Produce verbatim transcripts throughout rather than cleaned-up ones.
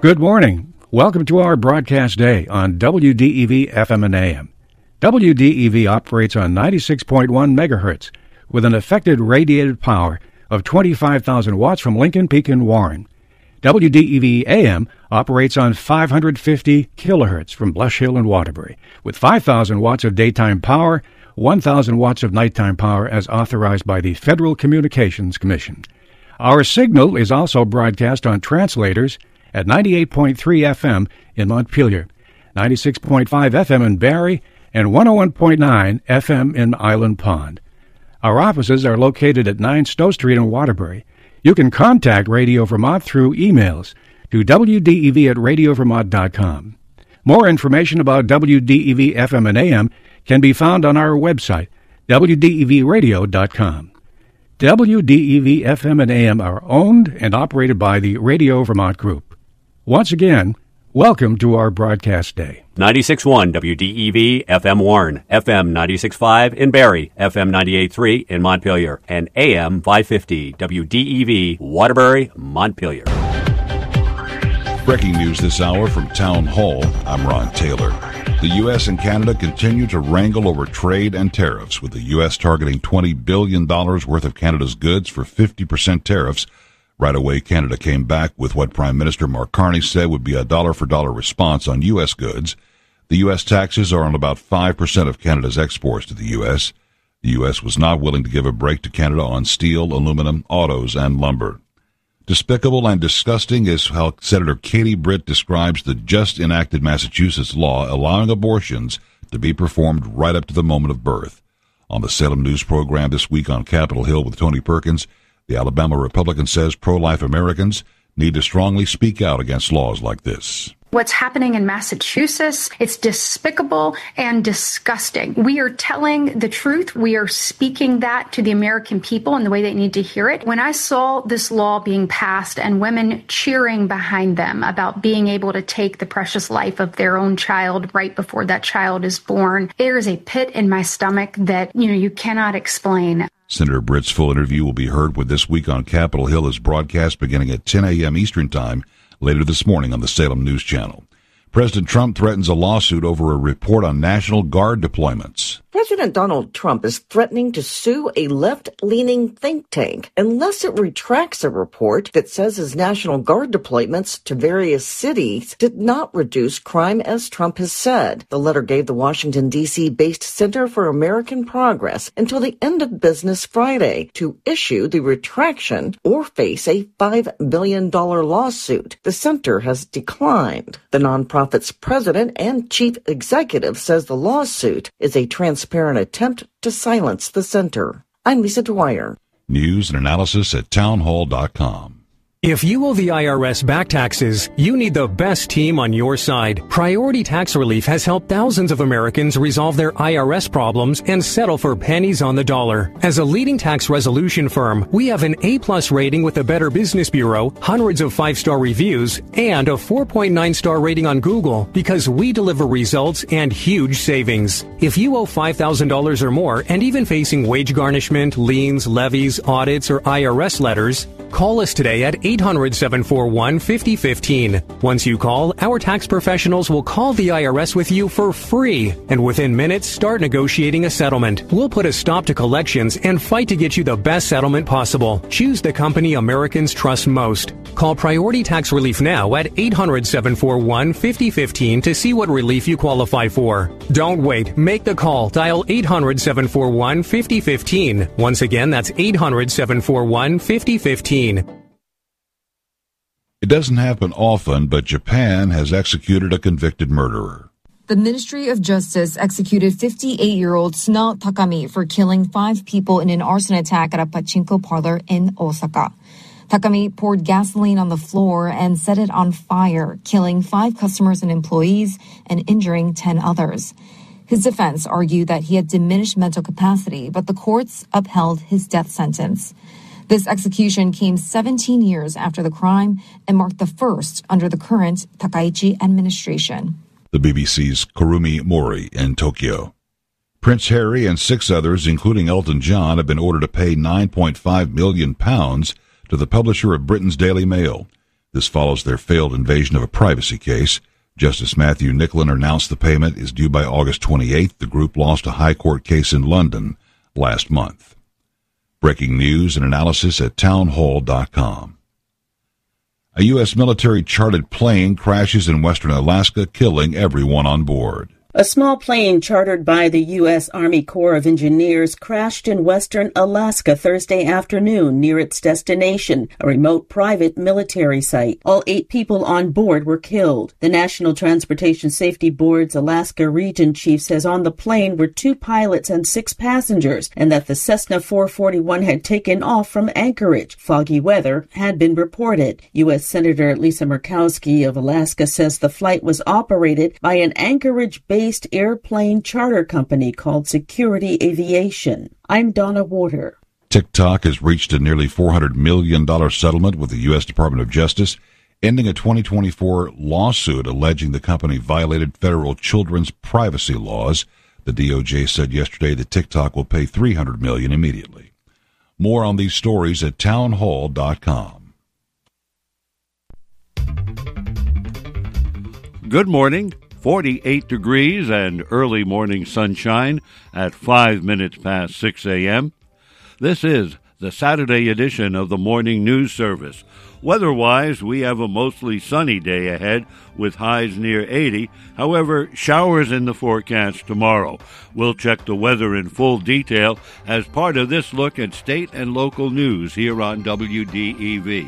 Good morning. Welcome to our broadcast day on W D E V F M and A M. W D E V operates on ninety-six point one megahertz with an effective radiated power of twenty-five thousand watts from Lincoln Peak and Warren. W D E V A M operates on five hundred fifty kilohertz from Blush Hill and Waterbury with five thousand watts of daytime power, one thousand watts of nighttime power as authorized by the Federal Communications Commission. Our signal is also broadcast on translators at ninety-eight point three F M in Montpelier, ninety-six point five F M in Barrie, and one oh one point nine F M in Island Pond. Our offices are located at nine Stowe Street in Waterbury. You can contact Radio Vermont through emails to W D E V at radio vermont dot com. More information about W D E V F M and A M can be found on our website, W D E V radio dot com. W D E V F M and A M are owned and operated by the Radio Vermont Group. Once again, welcome to our broadcast day. ninety-six point one W D E V F M Warren, F M ninety-six point five in Barrie, F M ninety-eight point three in Montpelier, and A M five fifty W D E V Waterbury, Montpelier. Breaking news this hour from Town Hall, I'm Ron Taylor. The U S and Canada continue to wrangle over trade and tariffs, with the U S targeting twenty billion dollars worth of Canada's goods for fifty percent tariffs. Right away, Canada came back with what Prime Minister Mark Carney said would be a dollar-for-dollar response on U S goods. The U S taxes are on about five percent of Canada's exports to the U S. The U S was not willing to give a break to Canada on steel, aluminum, autos, and lumber. Despicable and disgusting is how Senator Katie Britt describes the just-enacted Massachusetts law allowing abortions to be performed right up to the moment of birth. On the Salem News program this week on Capitol Hill with Tony Perkins, the Alabama Republican says pro-life Americans need to strongly speak out against laws like this. What's happening in Massachusetts, it's despicable and disgusting. We are telling the truth. We are speaking that to the American people in the way they need to hear it. When I saw this law being passed and women cheering behind them about being able to take the precious life of their own child right before that child is born, there is a pit in my stomach that, you know, you cannot explain. Senator Britt's full interview will be heard with This Week on Capitol Hill as broadcast beginning at ten a.m. Eastern Time later this morning on the Salem News Channel. President Trump threatens a lawsuit over a report on National Guard deployments. President Donald Trump is threatening to sue a left-leaning think tank unless it retracts a report that says his National Guard deployments to various cities did not reduce crime as Trump has said. The letter gave the Washington, D C-based Center for American Progress until the end of business Friday to issue the retraction or face a five billion dollars lawsuit. The center has declined. The nonprofit's president and chief executive says the lawsuit is a transparent attempt to silence the center. I'm Lisa Dwyer. News and analysis at townhall dot com. If you owe the I R S back taxes, you need the best team on your side. Priority Tax Relief has helped thousands of Americans resolve their I R S problems and settle for pennies on the dollar. As a leading tax resolution firm, we have an A-plus rating with the Better Business Bureau, hundreds of five-star reviews, and a four point nine star rating on Google because we deliver results and huge savings. If you owe five thousand dollars or more and even facing wage garnishment, liens, levies, audits, or I R S letters, call us today at eight hundred, seven four one, five oh one five. Once you call, our tax professionals will call the I R S with you for free, and within minutes start negotiating a settlement. We'll put a stop to collections and fight to get you the best settlement possible. Choose the company Americans trust most. Call Priority Tax Relief now at eight hundred, seven four one, five oh one five to see what relief you qualify for. Don't wait. Make the call. Dial eight hundred, seven four one, five oh one five. Once again, that's eight hundred, seven four one, five oh one five. It doesn't happen often, but Japan has executed a convicted murderer. The Ministry of Justice executed fifty-eight-year-old Suna Takami for killing five people in an arson attack at a pachinko parlor in Osaka. Takami poured gasoline on the floor and set it on fire, killing five customers and employees and injuring ten others. His defense argued that he had diminished mental capacity, but the courts upheld his death sentence. This execution came seventeen years after the crime and marked the first under the current Takaichi administration. The B B C's Kurumi Mori in Tokyo. Prince Harry and six others, including Elton John, have been ordered to pay nine point five million pounds to the publisher of Britain's Daily Mail. This follows their failed invasion of a privacy case. Justice Matthew Nicklin announced the payment is due by August twenty-eighth. The group lost a high court case in London last month. Breaking news and analysis at townhall dot com. A U S military chartered plane crashes in western Alaska, killing everyone on board. A small plane chartered by the U S Army Corps of Engineers crashed in western Alaska Thursday afternoon near its destination, a remote private military site. All eight people on board were killed. The National Transportation Safety Board's Alaska Region Chief says on the plane were two pilots and six passengers, and that the Cessna four forty-one had taken off from Anchorage. Foggy weather had been reported. U S Senator Lisa Murkowski of Alaska says the flight was operated by an Anchorage-based airplane charter company called Security Aviation. I'm Donna Warder. TikTok has reached a nearly four hundred million dollars settlement with the U S Department of Justice, ending a twenty twenty-four lawsuit alleging the company violated federal children's privacy laws. The D O J said yesterday that TikTok will pay three hundred million dollars immediately. More on these stories at townhall dot com. Good morning. forty-eight degrees and early morning sunshine at five minutes past six a.m. This is the Saturday edition of the Morning News Service. Weather-wise, we have a mostly sunny day ahead with highs near eighty. However, showers in the forecast tomorrow. We'll check the weather in full detail as part of this look at state and local news here on W D E V.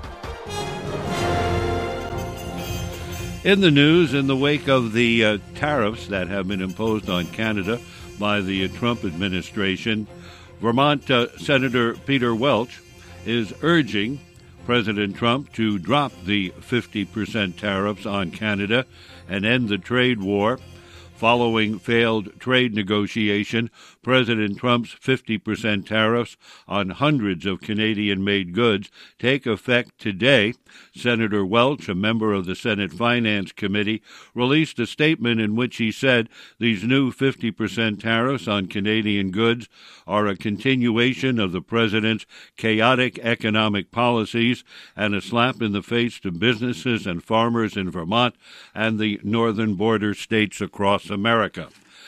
In the news, in the wake of the uh, tariffs that have been imposed on Canada by the uh, Trump administration, Vermont uh, Senator Peter Welch is urging President Trump to drop the fifty percent tariffs on Canada and end the trade war. Following failed trade negotiation, President Trump's fifty percent tariffs on hundreds of Canadian-made goods take effect today. Senator Welch, a member of the Senate Finance Committee, released a statement in which he said these new fifty percent tariffs on Canadian goods are a continuation of the president's chaotic economic policies and a slap in the face to businesses and farmers in Vermont and the northern border states across America.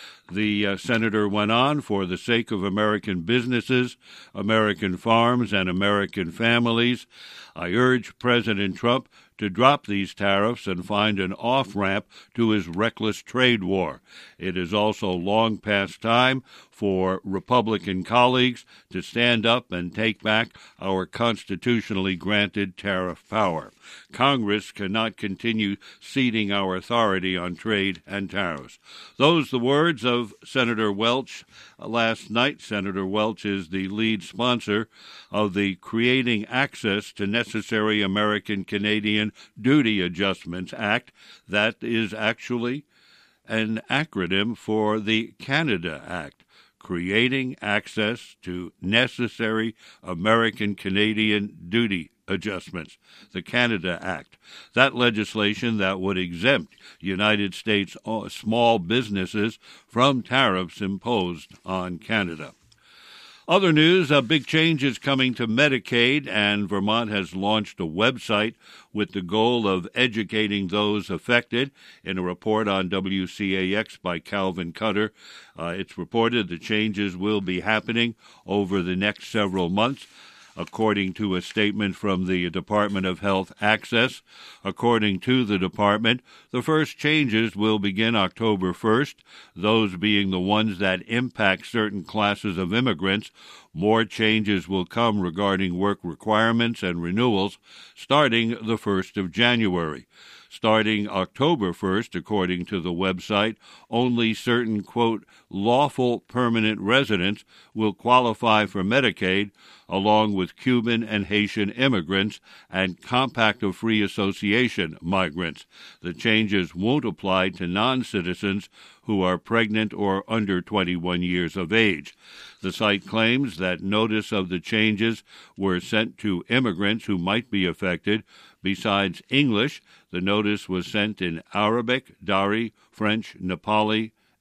The uh, senator went on, for the sake of American businesses, American farms, and American families, I urge President Trump to drop these tariffs and find an off-ramp to his reckless trade war. It is also long past time for Republican colleagues to stand up and take back our constitutionally granted tariff power. Congress cannot continue ceding our authority on trade and tariffs. Those the words of Senator Welch last night. Senator Welch is the lead sponsor of the Creating Access to Necessary American Canadian Duty Adjustments Act. That is actually an acronym for the Canada Act. Creating Access to Necessary American Canadian Duty Adjustments, the Canada Act. That legislation that would exempt United States small businesses from tariffs imposed on Canada. Other news, a big change is coming to Medicaid, and Vermont has launched a website with the goal of educating those affected. In a report on W C A X by Calvin Cutter, uh, it's reported the changes will be happening over the next several months. According to a statement from the Department of Health Access, according to the department, the first changes will begin October first, those being the ones that impact certain classes of immigrants. More changes will come regarding work requirements and renewals starting the first of January. Starting October first, according to the website, only certain, quote, lawful permanent residents will qualify for Medicaid, along with Cuban and Haitian immigrants and Compact of Free Association migrants. The changes won't apply to non-citizens who are pregnant or under twenty-one years of age. The site claims that notice of the changes were sent to immigrants who might be affected. Besides English, the notice was sent in Arabic, Dari, French, Nepali,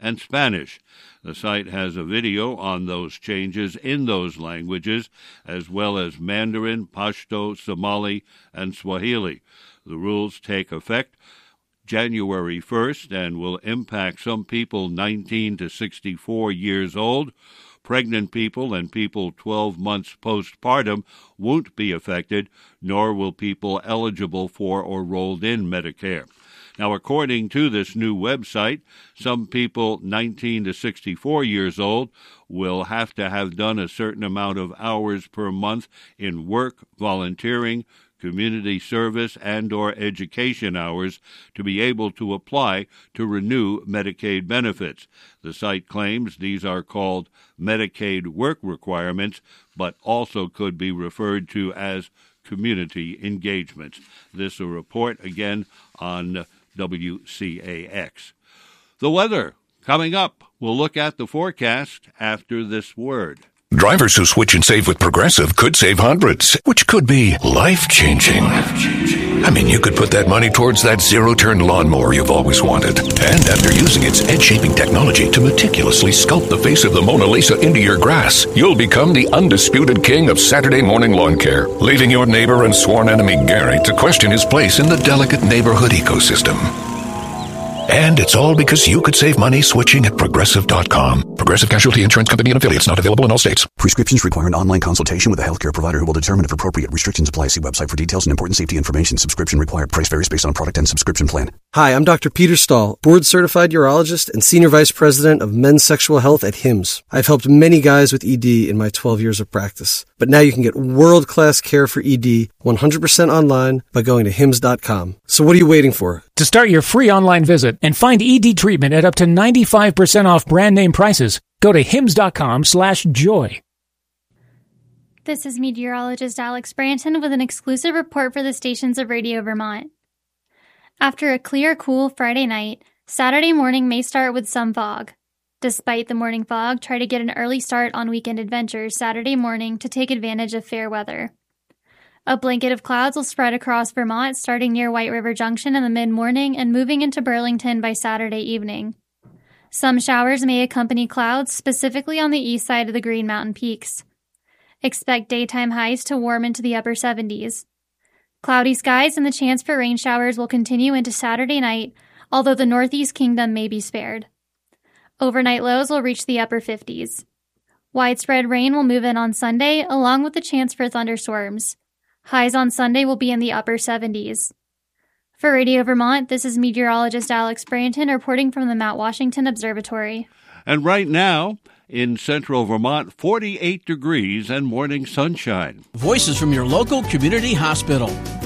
and Spanish. The site has a video on those changes in those languages, as well as Mandarin, Pashto, Somali, and Swahili. The rules take effect January first and will impact some people nineteen to sixty-four years old. Pregnant people and people twelve months postpartum won't be affected, nor will people eligible for or rolled in Medicare. Now, according to this new website, some people nineteen to sixty-four years old will have to have done a certain amount of hours per month in work, volunteering, community service, and or education hours to be able to apply to renew Medicaid benefits. The site claims these are called Medicaid work requirements, but also could be referred to as community engagements. This is a report, again, on W C A X. The weather coming up. We'll look at the forecast after this word. Drivers who switch and save with Progressive could save hundreds, which could be life-changing. I mean, you could put that money towards that zero-turn lawnmower you've always wanted. And after using its edge-shaping technology to meticulously sculpt the face of the Mona Lisa into your grass, you'll become the undisputed king of Saturday morning lawn care, leaving your neighbor and sworn enemy Gary to question his place in the delicate neighborhood ecosystem. And it's all because you could save money switching at Progressive dot com. Progressive Casualty Insurance Company and affiliates, not available in all states. Prescriptions require an online consultation with a healthcare provider who will determine if appropriate. Restrictions apply. See website for details and important safety information. Subscription required. Price varies based on product and subscription plan. Hi, I'm Doctor Peter Stahl, board-certified urologist and Senior Vice President of Men's Sexual Health at Hims. I've helped many guys with E D in my twelve years of practice. But now you can get world-class care for E D one hundred percent online by going to hims dot com. So what are you waiting for? To start your free online visit and find E D treatment at up to ninety-five percent off brand name prices, go to hims dot com slash joy. This is meteorologist Alex Branton with an exclusive report for the stations of Radio Vermont. After a clear, cool Friday night, Saturday morning may start with some fog. Despite the morning fog, try to get an early start on weekend adventures Saturday morning to take advantage of fair weather. A blanket of clouds will spread across Vermont starting near White River Junction in the mid-morning and moving into Burlington by Saturday evening. Some showers may accompany clouds, specifically on the east side of the Green Mountain Peaks. Expect daytime highs to warm into the upper seventies. Cloudy skies and the chance for rain showers will continue into Saturday night, although the Northeast Kingdom may be spared. Overnight lows will reach the upper fifties. Widespread rain will move in on Sunday, along with the chance for thunderstorms. Highs on Sunday will be in the upper seventies. For Radio Vermont, this is meteorologist Alex Branton reporting from the Mount Washington Observatory. And right now, in central Vermont, forty-eight degrees and morning sunshine. Voices from your local community hospital.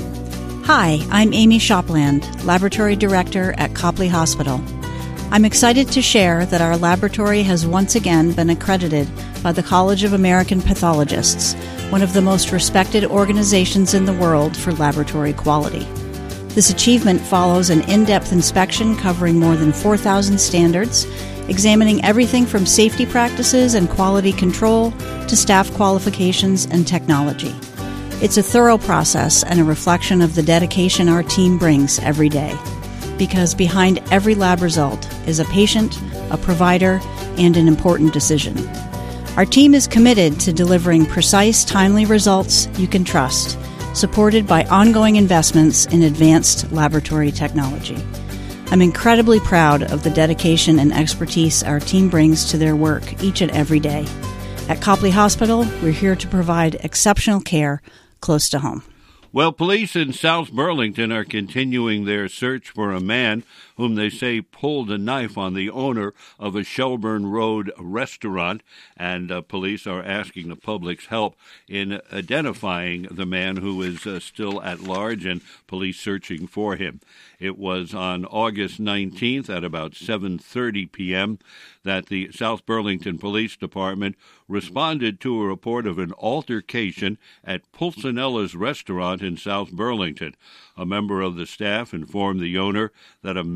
Hi, I'm Amy Shopland, Laboratory Director at Copley Hospital. I'm excited to share that our laboratory has once again been accredited by the College of American Pathologists, one of the most respected organizations in the world for laboratory quality. This achievement follows an in-depth inspection covering more than four thousand standards, examining everything from safety practices and quality control to staff qualifications and technology. It's a thorough process and a reflection of the dedication our team brings every day. Because behind every lab result is a patient, a provider, and an important decision. Our team is committed to delivering precise, timely results you can trust, supported by ongoing investments in advanced laboratory technology. I'm incredibly proud of the dedication and expertise our team brings to their work each and every day. At Copley Hospital, we're here to provide exceptional care close to home. Well, police in South Burlington are continuing their search for a man whom they say pulled a knife on the owner of a Shelburne Road restaurant, and uh, police are asking the public's help in identifying the man who is uh, still at large and police searching for him. It was on August nineteenth at about seven thirty p.m. that the South Burlington Police Department responded to a report of an altercation at Pulcinella's restaurant in South Burlington. A member of the staff informed the owner that a male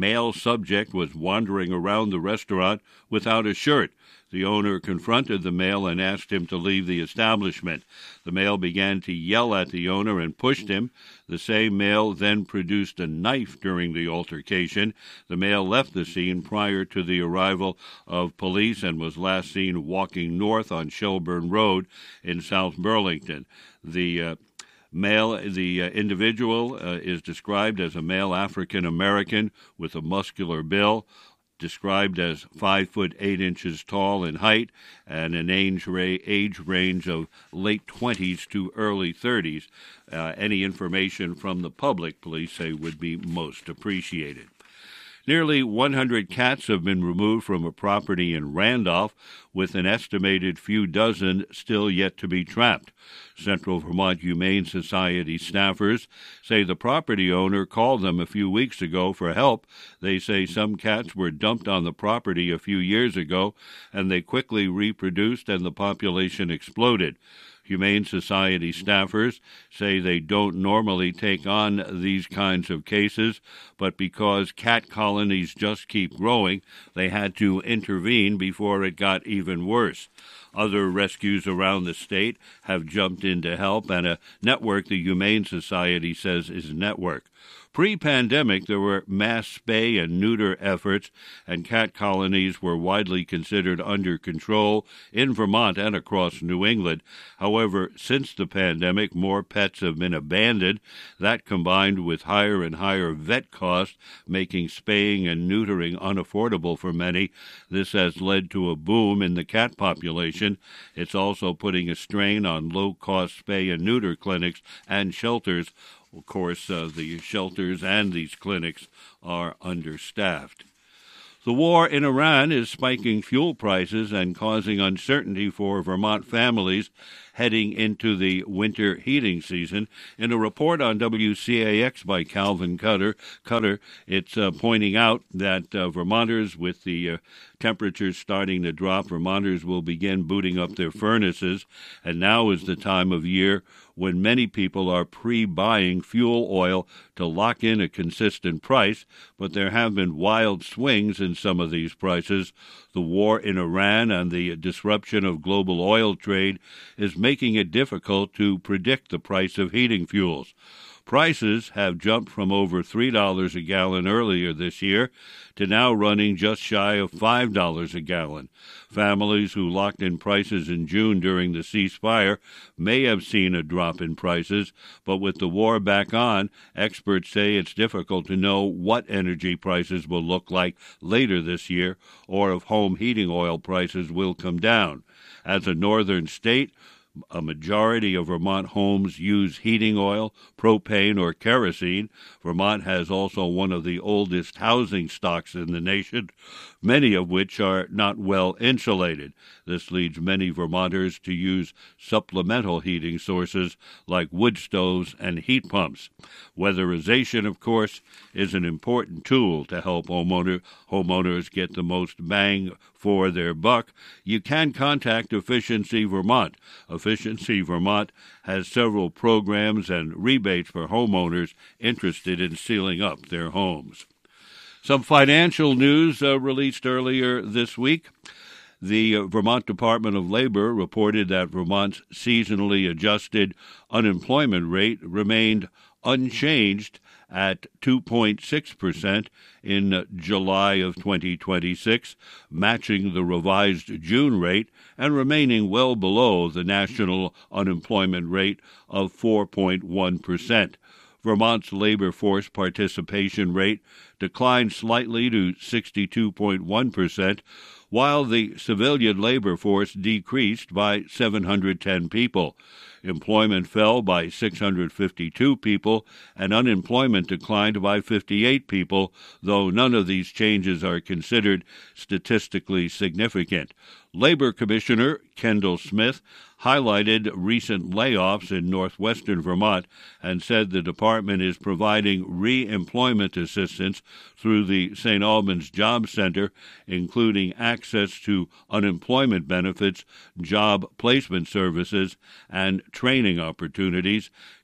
male subject was wandering around the restaurant without a shirt. The owner confronted the male and asked him to leave the establishment. The male began to yell at the owner and pushed him. The same male then produced a knife during the altercation. The male left the scene prior to the arrival of police and was last seen walking north on Shelburne Road in South Burlington. The uh, Male, the uh, individual uh, is described as a male African American with a muscular build, described as five foot eight inches tall in height and an age, ra- age range of late twenties to early thirties. Uh, any information from the public, police say, would be most appreciated. Nearly one hundred cats have been removed from a property in Randolph, with an estimated few dozen still yet to be trapped. Central Vermont Humane Society staffers say the property owner called them a few weeks ago for help. They say some cats were dumped on the property a few years ago, and they quickly reproduced and the population exploded. Humane Society staffers say they don't normally take on these kinds of cases, but because cat colonies just keep growing, they had to intervene before it got even worse. Other rescues around the state have jumped in to help, and a network the Humane Society says is a network. Pre-pandemic, there were mass spay and neuter efforts, and cat colonies were widely considered under control in Vermont and across New England. However, since the pandemic, more pets have been abandoned. That, combined with higher and higher vet costs, making spaying and neutering unaffordable for many, this has led to a boom in the cat population. It's also putting a strain on low-cost spay and neuter clinics and shelters. Of course, uh, the shelters and these clinics are understaffed. The war in Iran is spiking fuel prices and causing uncertainty for Vermont families heading into the winter heating season. In a report on W C A X by Calvin Cutter, Cutter it's uh, pointing out that uh, Vermonters, with the uh, temperatures starting to drop, Vermonters will begin booting up their furnaces, and now is the time of year when many people are pre-buying fuel oil to lock in a consistent price, but there have been wild swings in some of these prices. The war in Iran and the disruption of global oil trade is making it difficult to predict the price of heating fuels. Prices have jumped from over three dollars a gallon earlier this year to now running just shy of five dollars a gallon. Families who locked in prices in June during the ceasefire may have seen a drop in prices, but with the war back on, experts say it's difficult to know what energy prices will look like later this year or if home heating oil prices will come down. As a northern state, a majority of Vermont homes use heating oil, propane, or kerosene. Vermont has also one of the oldest housing stocks in the nation, many of which are not well insulated. This leads many Vermonters to use supplemental heating sources like wood stoves and heat pumps. Weatherization, of course, is an important tool to help homeowner, homeowners get the most bang for their buck. You can contact Efficiency Vermont. Efficiency Vermont has several programs and rebates for homeowners interested in sealing up their homes. Some financial news uh, released earlier this week. The uh, Vermont Department of Labor reported that Vermont's seasonally adjusted unemployment rate remained unchanged at two point six percent in uh, July of twenty twenty-six, matching the revised June rate and remaining well below the national unemployment rate of four point one percent. Vermont's labor force participation rate declined slightly to sixty-two point one percent, while the civilian labor force decreased by seven hundred ten people. Employment fell by six hundred fifty-two people, and unemployment declined by fifty-eight people, though none of these changes are considered statistically significant. Labor Commissioner Kendall Smith highlighted recent layoffs in northwestern Vermont and said the department is providing re-employment assistance through the Saint Albans Job Center, including access to unemployment benefits, job placement services, and training opportunities.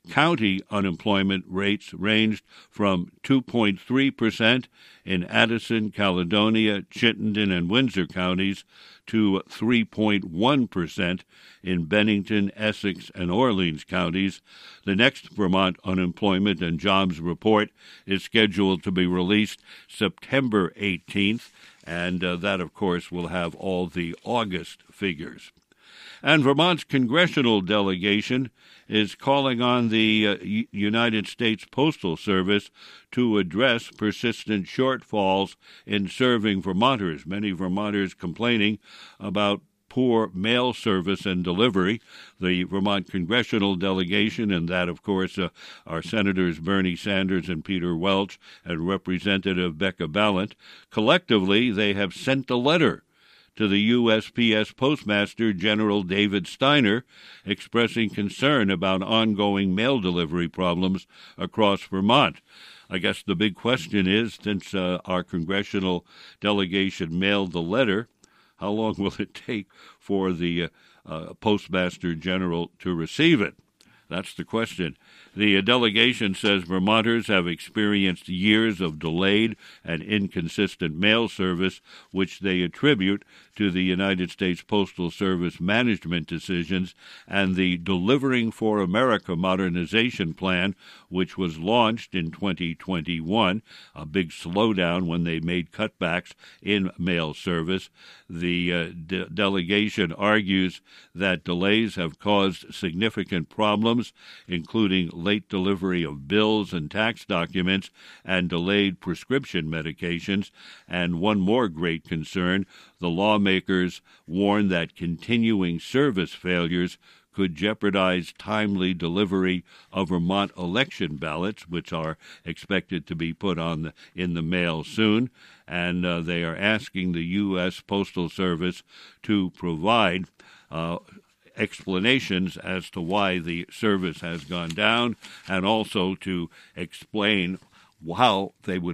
County unemployment rates ranged from two point three percent in Addison, Caledonia, Chittenden, and Windsor counties to three point one percent in Bennington, Essex, and Orleans counties. The next Vermont Unemployment and Jobs Report is scheduled to be released September eighteenth, and uh, that, of course, will have all the August figures. And Vermont's congressional delegation is calling on the uh, U- United States Postal Service to address persistent shortfalls in serving Vermonters. Many Vermonters complaining about poor mail service and delivery. The Vermont congressional delegation, and that, of course, uh, are Senators Bernie Sanders and Peter Welch and Representative Becca Balint, collectively they have sent a letter to the U S P S Postmaster General David Steiner, expressing concern about ongoing mail delivery problems across Vermont. I guess the big question is, since uh, our congressional delegation mailed the letter, how long will it take for the uh, uh, Postmaster General to receive it? That's the question. The delegation says Vermonters have experienced years of delayed and inconsistent mail service, which they attribute to the United States Postal Service management decisions and the Delivering for America modernization plan, which was launched in twenty twenty-one, a big slowdown when they made cutbacks in mail service. The uh, de- delegation argues that delays have caused significant problems, including late delivery of bills and tax documents and delayed prescription medications. And one more great concern, the lawmakers warn that continuing service failures could jeopardize timely delivery of Vermont election ballots, which are expected to be put on the, in the mail soon. And uh, they are asking the U S Postal Service to provide uh, explanations as to why the service has gone down, and also to explain how they would